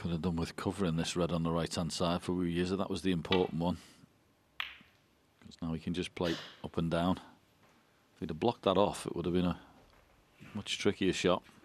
Could have done with covering this red on the right-hand side for Uyiza. That was the important one. Because now he can just play up and down. If he'd have blocked that off, it would have been a much trickier shot.